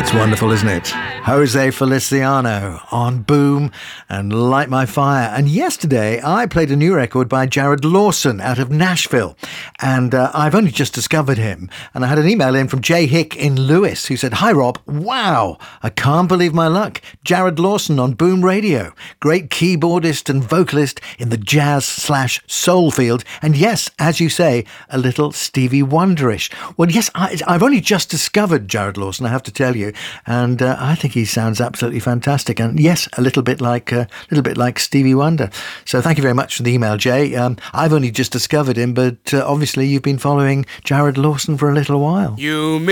That's wonderful, isn't it? Jose Feliciano on Boom and Light My Fire. And yesterday I played a new record by Jared Lawson out of Nashville. And I've only just discovered him. And I had an email in from Jay Hick in Lewis who said, "Hi Rob, wow, I can't believe my luck. Jared Lawson on Boom Radio. Great keyboardist and vocalist in the jazz/soul field. And yes, as you say, a little Stevie Wonderish." Well, yes, I've only just discovered Jared Lawson, I have to tell you. And I think he sounds absolutely fantastic. And yes, a little bit like Stevie Wonder. So thank you very much for the email, Jay. I've only just discovered him, but obviously you've been following Jared Lawson for a little while. You